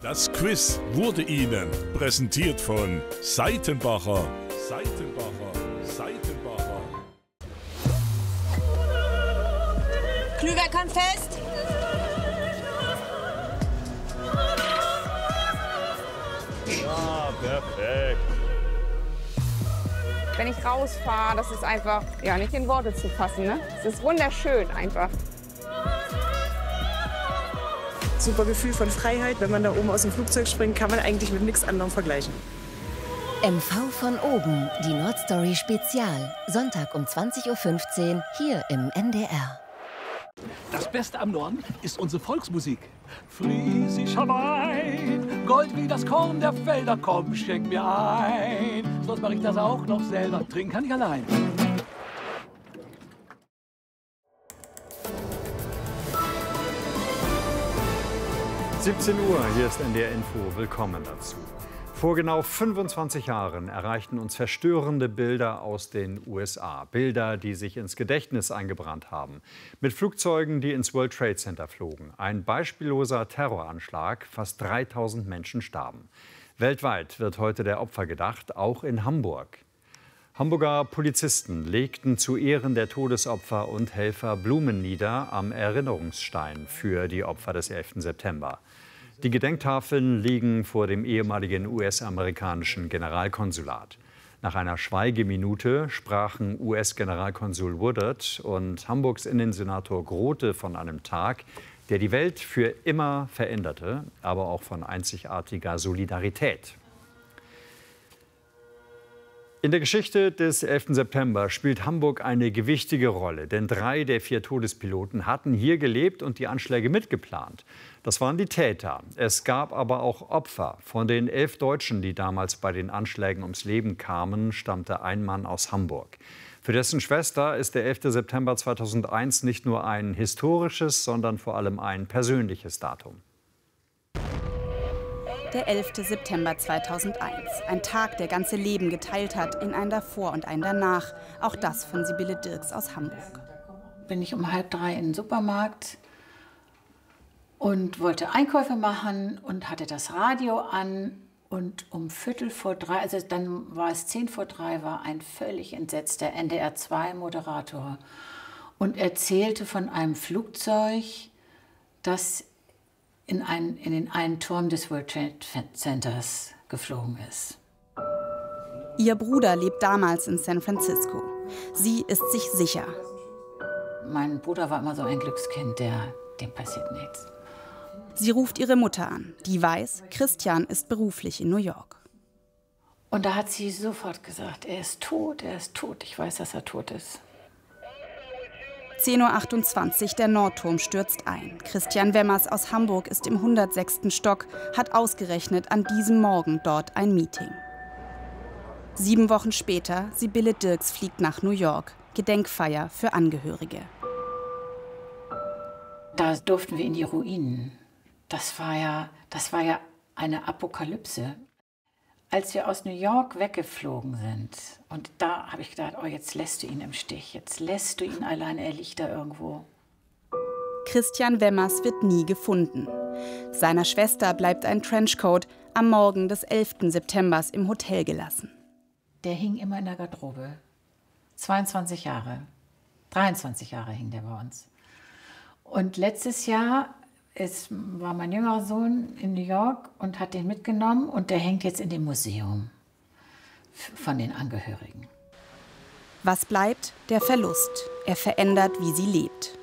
Das Quiz wurde Ihnen präsentiert von Seitenbacher. Klüver kann fest. Ja, perfekt. Wenn ich rausfahre, das ist einfach ja, nicht in Worte zu fassen. Ne? Es ist wunderschön einfach. Super Gefühl von Freiheit. Wenn man da oben aus dem Flugzeug springt, kann man eigentlich mit nichts anderem vergleichen. MV von oben, die Nordstory Spezial. Sonntag um 20:15 Uhr hier im NDR. Das Beste am Norden ist unsere Volksmusik. Friesischer Wein, Gold wie das Korn der Felder, komm, schenk mir ein. Sonst mache ich das auch noch selber, trinken kann ich allein. (17 Uhr), hier ist NDR Info, willkommen dazu. Vor genau 25 Jahren erreichten uns verstörende Bilder aus den USA. Bilder, die sich ins Gedächtnis eingebrannt haben. Mit Flugzeugen, die ins World Trade Center flogen. Ein beispielloser Terroranschlag, fast 3000 Menschen starben. Weltweit wird heute der Opfer gedacht, auch in Hamburg. Hamburger Polizisten legten zu Ehren der Todesopfer und Helfer Blumen nieder am Erinnerungsstein für die Opfer des 11. September. Die Gedenktafeln liegen vor dem ehemaligen US-amerikanischen Generalkonsulat. Nach einer Schweigeminute sprachen US-Generalkonsul Woodard und Hamburgs Innensenator Grote von einem Tag, der die Welt für immer veränderte, aber auch von einzigartiger Solidarität. In der Geschichte des 11. September spielt Hamburg eine gewichtige Rolle, denn 3 der 4 Todespiloten hatten hier gelebt und die Anschläge mitgeplant. Das waren die Täter. Es gab aber auch Opfer. Von den 11 Deutschen, die damals bei den Anschlägen ums Leben kamen, stammte ein Mann aus Hamburg. Für dessen Schwester ist der 11. September 2001 nicht nur ein historisches, sondern vor allem ein persönliches Datum. Der 11. September 2001. Ein Tag, der ganze Leben geteilt hat in ein Davor und ein Danach. Auch das von Sibylle Dirks aus Hamburg. Bin ich um 2:30 in den Supermarkt und wollte Einkäufe machen und hatte das Radio an. Und um 2:45, also dann war es 2:10 war ein völlig entsetzter NDR2-Moderator und erzählte von einem Flugzeug, das in den einen Turm des World Trade Centers geflogen ist. Ihr Bruder lebt damals in San Francisco. Sie ist sich sicher. Mein Bruder war immer so ein Glückskind, dem passiert nichts. Sie ruft ihre Mutter an, die weiß, Christian ist beruflich in New York. Und da hat sie sofort gesagt, er ist tot, ich weiß, dass er tot ist. 10:28 Uhr, der Nordturm stürzt ein. Christian Wemmers aus Hamburg ist im 106. Stock, hat ausgerechnet an diesem Morgen dort ein Meeting. 7 Wochen später, Sibylle Dirks fliegt nach New York. Gedenkfeier für Angehörige. Da durften wir in die Ruinen. Das war ja eine Apokalypse. Als wir aus New York weggeflogen sind, und da habe ich gedacht, oh, jetzt lässt du ihn im Stich, jetzt lässt du ihn alleine, er liegt da irgendwo. Christian Wemmers wird nie gefunden. Seiner Schwester bleibt ein Trenchcoat am Morgen des 11. September im Hotel gelassen. Der hing immer in der Garderobe. 22 Jahre, 23 Jahre hing der bei uns. Und letztes Jahr war mein jüngerer Sohn in New York und hat den mitgenommen und der hängt jetzt in dem Museum von den Angehörigen. Was bleibt? Der Verlust. Er verändert, wie sie lebt.